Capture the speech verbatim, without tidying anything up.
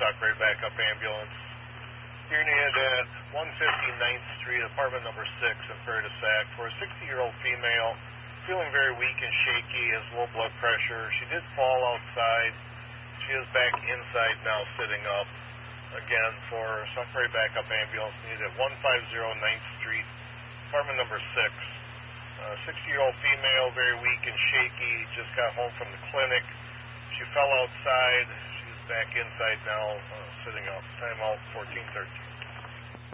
Stockbridge Backup Ambulance. You're needed at one fifty Ninth Street, apartment number six in Prairie du Sac for a sixty-year-old female feeling very weak and shaky, has low blood pressure. She did fall outside. She is back inside now, sitting up. Again, for Stockbridge Backup Ambulance, needed at one fifty Ninth Street, apartment number six. Uh, sixty-year-old female, very weak and shaky, just got home from the clinic. She fell outside. She's back inside now, uh, sitting up. Time out fourteen thirteen.